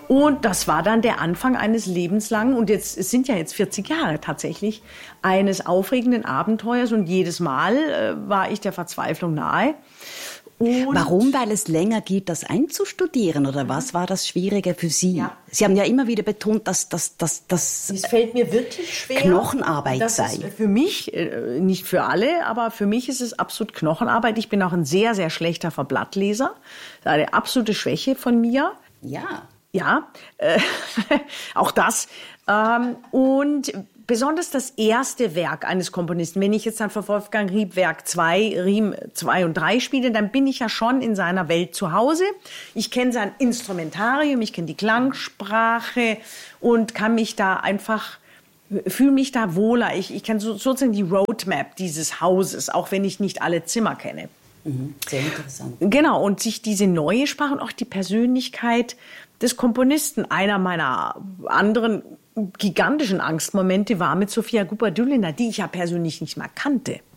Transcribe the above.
Und das war dann der Anfang eines lebenslangen, und es sind ja jetzt 40 Jahre tatsächlich, eines aufregenden Abenteuers. Und jedes Mal war ich der Verzweiflung nahe. Und warum? Weil es länger geht, das einzustudieren? Oder was war das Schwierige für Sie? Ja. Sie haben ja immer wieder betont, dass es fällt mir wirklich schwer, Knochenarbeit das sei. Ist für mich, nicht für alle, aber für mich ist es absolut Knochenarbeit. Ich bin auch ein sehr, sehr schlechter Verblattleser. Das ist eine absolute Schwäche von mir. Ja. Ja, auch das. Und besonders das erste Werk eines Komponisten, wenn ich jetzt dann für Wolfgang Riem Werk 2, Riem 2 und 3 spiele, dann bin ich ja schon in seiner Welt zu Hause. Ich kenne sein Instrumentarium, ich kenne die Klangsprache und kann mich da einfach, fühle mich da wohler. Ich kenne sozusagen die Roadmap dieses Hauses, auch wenn ich nicht alle Zimmer kenne. Sehr interessant. Genau, und sich diese neue Sprache und auch die Persönlichkeit des Komponisten. Einer meiner anderen gigantischen Angstmomente war mit Sofia Gubadulina, die ich ja persönlich nicht mal kannte.